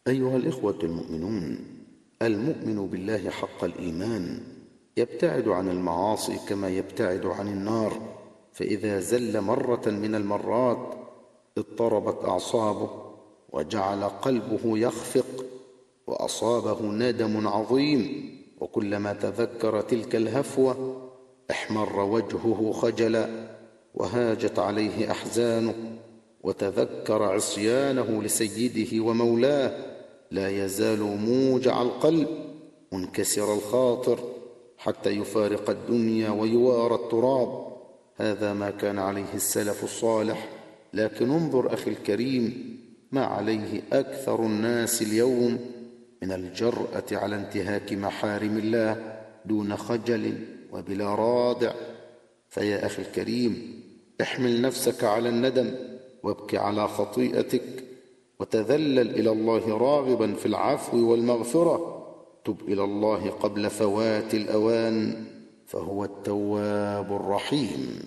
أيها الإخوة المؤمنون، المؤمن بالله حق الإيمان يبتعد عن المعاصي كما يبتعد عن النار، فإذا زل مرة من المرات اضطربت أعصابه وجعل قلبه يخفق وأصابه ندم عظيم، وكلما تذكر تلك الهفوة احمر وجهه خجلا وهاجت عليه أحزانه، وتذكر عصيانه لسيده ومولاه، لا يزال موجع القلب منكسر الخاطر حتى يفارق الدنيا ويوارى التراب. هذا ما كان عليه السلف الصالح، لكن انظر أخي الكريم ما عليه أكثر الناس اليوم من الجرأة على انتهاك محارم الله دون خجل وبلا رادع. فيا أخي الكريم، احمل نفسك على الندم وابك على خطيئتك وتذلل إلى الله راغبا في العفو والمغفرة. تب إلى الله قبل فوات الأوان، فهو التواب الرحيم.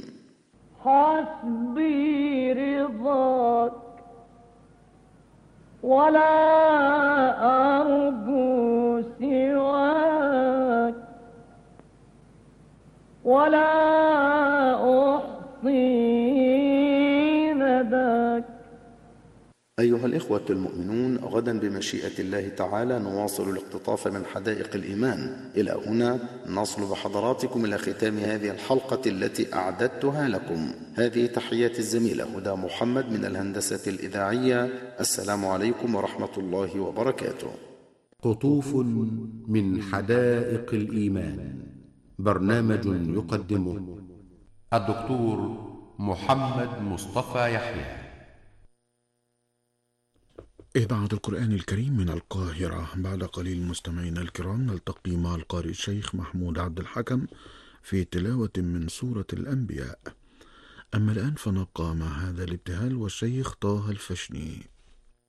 حسبي رضاك ولا أرجو سواك ولا أحصي نداك. أيها الإخوة المؤمنون، غدا بمشيئة الله تعالى نواصل الاقتطاف من حدائق الإيمان. إلى هنا نصل بحضراتكم إلى ختام هذه الحلقة التي أعددتها لكم. هذه تحيات الزميلة هدى محمد من الهندسة الإذاعية. السلام عليكم ورحمة الله وبركاته. قطوف من حدائق الإيمان، برنامج يقدمه الدكتور محمد مصطفى يحيى. إذاعة القرآن الكريم من القاهرة. بعد قليل مستمعينا الكرام نلتقي مع القارئ الشيخ محمود عبد الحكم في تلاوة من سورة الأنبياء. أما الآن فنبقى مع هذا الابتهال والشيخ طه الفشني.